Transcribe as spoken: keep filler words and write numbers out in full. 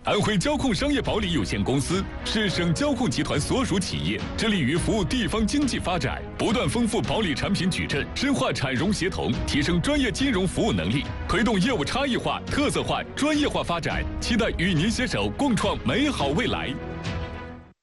安徽交控商业保理有限公司是省交控集团所属企业，致力于服务地方经济发展，不断丰富保理产品矩阵，深化产融协同，提升专业金融服务能力，推动业务差异化、特色化、专业化发展。期待与您携手共创美好未来。